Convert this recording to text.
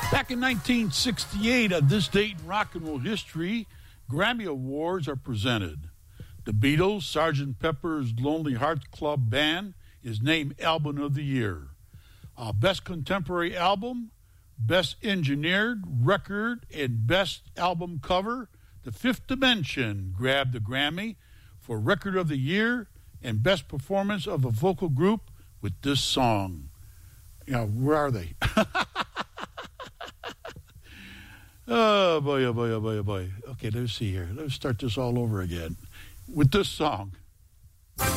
Back in 1968, at this date in rock and roll history, Grammy Awards are presented. The Beatles' Sgt. Pepper's Lonely Hearts Club Band is named Album of the Year. Best Contemporary Album, Best Engineered Record, and Best Album Cover. The Fifth Dimension grabbed the Grammy for Record of the Year and Best Performance of a Vocal Group with this song. Where are they? Oh, boy, oh, boy, oh, boy, oh, boy. Okay, let's see here. Let's start this all over again with this song.